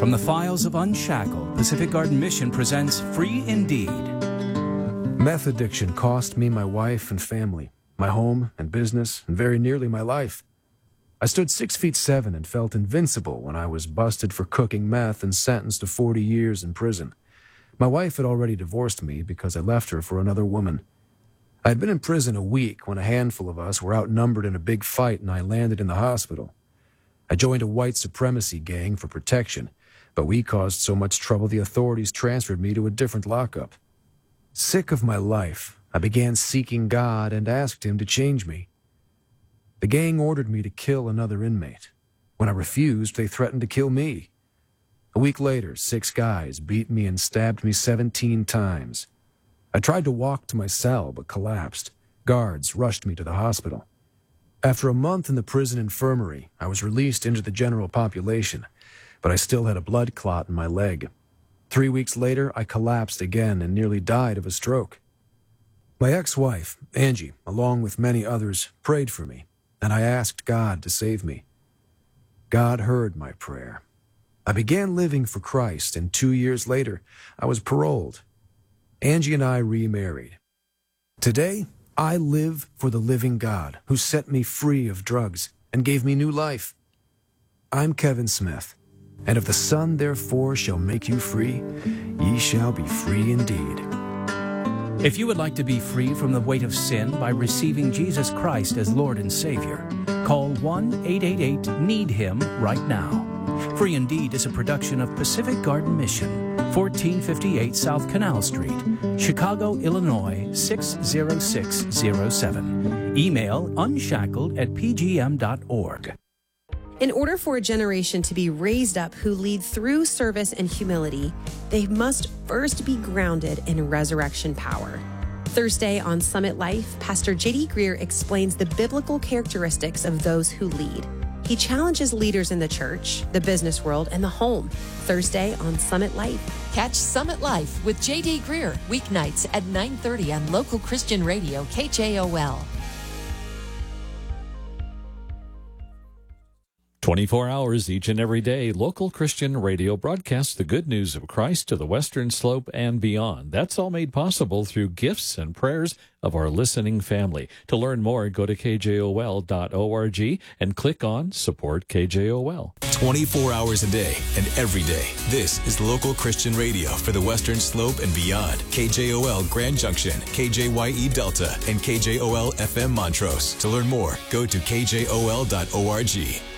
From the files of Unshackled, Pacific Garden Mission presents Free Indeed. Meth addiction cost me my wife and family, my home and business, and very nearly my life. I stood 6'7" and felt invincible when I was busted for cooking meth and sentenced to 40 years in prison. My wife had already divorced me because I left her for another woman. I had been in prison a week when a handful of us were outnumbered in a big fight and I landed in the hospital. I joined a white supremacy gang for protection, but we caused so much trouble the authorities transferred me to a different lockup. Sick of my life, I began seeking God and asked Him to change me. The gang ordered me to kill another inmate. When I refused, they threatened to kill me. A week later, 6 guys beat me and stabbed me 17 times. I tried to walk to my cell, but collapsed. Guards rushed me to the hospital. After a month in the prison infirmary, I was released into the general population, but I still had a blood clot in my leg. 3 weeks later, I collapsed again and nearly died of a stroke. My ex-wife, Angie, along with many others, prayed for me, and I asked God to save me. God heard my prayer. I began living for Christ, and 2 years later, I was paroled. Angie and I remarried. Today, I live for the living God who set me free of drugs and gave me new life. I'm Kevin Smith, and if the Son therefore shall make you free, ye shall be free indeed. If you would like to be free from the weight of sin by receiving Jesus Christ as Lord and Savior, call 1-888-NEED-HIM right now. Free Indeed is a production of Pacific Garden Mission, 1458 South Canal Street, Chicago, Illinois, 60607. Email unshackled@pgm.org. In order for a generation to be raised up who lead through service and humility, they must first be grounded in resurrection power. Thursday on Summit Life, Pastor J.D. Greer explains the biblical characteristics of those who lead. He challenges leaders in the church, the business world, and the home. Thursday on Summit Life. Catch Summit Life with J.D. Greer weeknights at 9:30 on local Christian radio KJOL. 24 hours each and every day, local Christian radio broadcasts the good news of Christ to the Western Slope and beyond. That's all made possible through gifts and prayers of our listening family. To learn more, go to kjol.org and click on Support KJOL. 24 hours a day and every day. This is local Christian radio for the Western Slope and beyond. KJOL Grand Junction, KJYE Delta, and KJOL FM Montrose. To learn more, go to kjol.org.